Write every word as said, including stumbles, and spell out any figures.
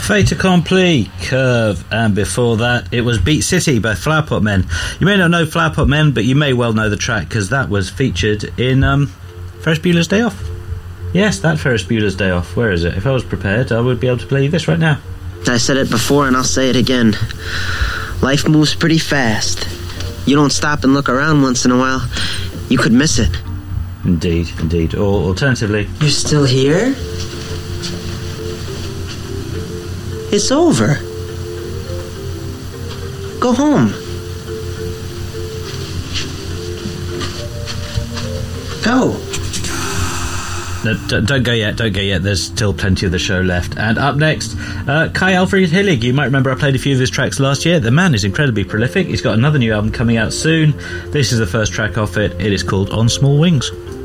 Fait accompli, Curve, and before that it was Beat City by Flowerpot Men. You may not know Flowerpot Men, but you may well know the track because that was featured in um, Ferris Bueller's Day Off. Yes, that Ferris Bueller's Day Off. Where is it? If I was prepared, I would be able to play you this right now. I said it before and I'll say it again. Life moves pretty fast. You don't stop and look around once in a while, you could miss it. Indeed, indeed. Or alternatively... You're still here? It's over. Go home. Go. No, don't go yet, don't go yet. There's still plenty of the show left. And up next, uh, Kai Alfred Hillig. You might remember I played a few of his tracks last year. The man is incredibly prolific. He's got another new album coming out soon. This is the first track off it. It is called On Small Wings.